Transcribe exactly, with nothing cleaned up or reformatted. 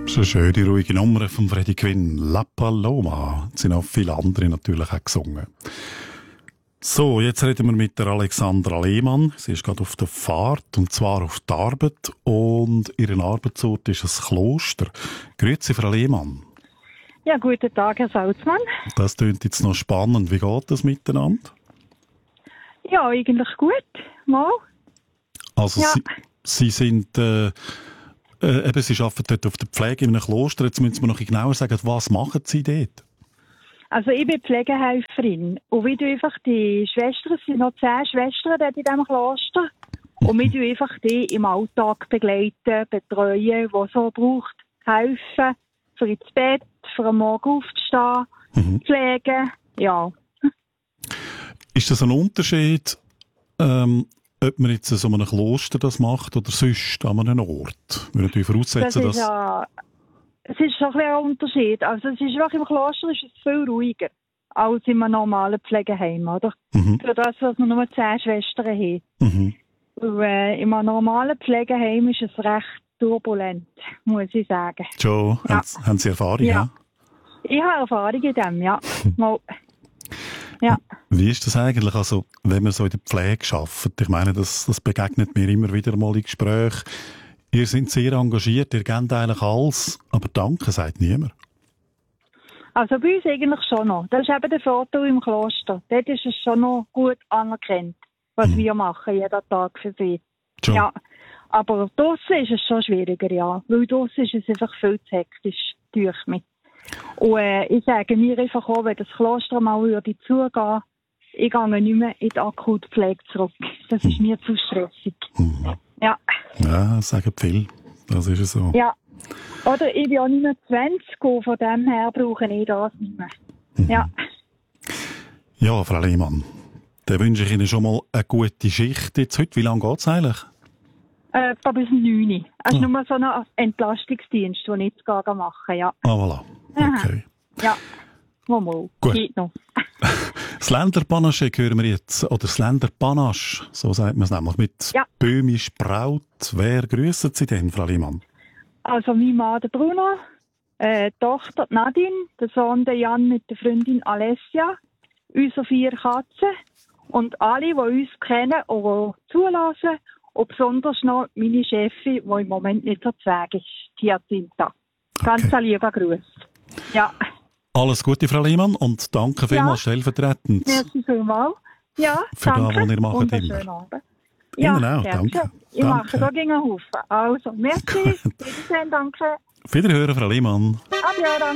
Das ist eine schöne, ruhige Nummer von Freddie Quinn. La Paloma. Es sind auch viele andere natürlich auch gesungen. So, jetzt reden wir mit der Alexandra Lehmann. Sie ist gerade auf der Fahrt, und zwar auf die Arbeit. Und ihr Arbeitsort ist ein Kloster. Grüezi, Frau Lehmann. Ja, guten Tag, Herr Salzmann. Das klingt jetzt noch spannend. Wie geht das miteinander? Ja, eigentlich gut. Mal. Also, Ja. Sie, Sie sind... Äh, Äh, eben, Sie arbeiten dort auf der Pflege in einem Kloster. Jetzt müssen Sie mir noch genauer sagen, was machen Sie dort? Also ich bin Pflegehelferin. Und wir tun einfach die Schwestern, es sind noch zehn Schwestern dort in diesem Kloster. Und wir tun einfach die im Alltag begleiten, betreuen, was so braucht, helfen, für ins Bett, für am Morgen aufzustehen, Mhm. pflegen, ja. Ist das ein Unterschied, ähm, ob man jetzt in so einem Kloster das macht oder sonst an einem Ort? Wir natürlich Das voraussetzen, ist, dass... ja, es ist schon ein bisschen ein Unterschied. Also es ist wirklich, im Kloster ist es viel ruhiger als in einem normalen Pflegeheim, oder? Mhm. Für das, dass wir nur zehn Schwestern haben. Mhm. Und, äh, in einem normalen Pflegeheim ist es recht turbulent, muss ich sagen. Schon, Ja. haben, Sie- haben Sie Erfahrung? Ja. Ja. Ich habe Erfahrung in dem, ja. Mal. Ja. Wie ist das eigentlich, also, wenn man so in der Pflege arbeitet? Ich meine, das, das begegnet mir immer wieder mal in Gesprächen. Ihr seid sehr engagiert, ihr gebt eigentlich alles, aber Danke sagt niemand. Also bei uns eigentlich schon noch. Das ist eben der Vorteil im Kloster. Dort ist es schon noch gut anerkannt, was Mhm. wir machen, jeden Tag für sie. Schon. Ja. Aber draussen ist es schon schwieriger, ja. Weil draussen ist es einfach viel zu hektisch, durch mich. Und äh, ich sage mir einfach auch, wenn das Kloster mal würde zugehen, ich gehe nicht mehr in die Akutpflege zurück. Das ist mir zu stressig. Mhm. Ja. Ja, das sagen viele. Das ist es so. Ja. Oder ich bin auch nicht mehr zwanzig und von dem her brauche ich das nicht mehr. Ja. Ja, Frau Lehmann, dann wünsche ich Ihnen schon mal eine gute Schicht jetzt heute. Wie lange geht es eigentlich? Äh, etwa bis neun Uhr. Es ist Ah. nur so ein Entlastungsdienst, den ich jetzt gehe machen, ja. Ah, voilà. Okay. Ja. Mal, mal. Gut. Geht noch. Das Länderpanache hören wir jetzt, oder das Länderpanache, so sagt man es nämlich, mit Ja. Böhmisch Braut. Wer grüssen Sie denn, Frau Lehmann? Also mein Mann, der Bruno, äh, die Tochter die Nadine, der Sohn der Jan mit der Freundin Alessia, unsere vier Katzen und alle, die uns kennen und zulassen. Und besonders noch meine Chefin, die im Moment nicht so zweig ist, die Jacinta. Ganz Okay. ein lieber Gruß. Ja, Alles Gute, Frau Lehmann, und danke vielmals stellvertretend merci vielmals. Ja, für das, danke. was ihr macht Und einen immer. schönen Abend. Ihnen auch, gern danke. geschehen. Ich Danke. mache da gegen einen Haufen. Also, merci. Wiedersehen, danke. Wiederhören, Frau Lehmann. Adieu, danke.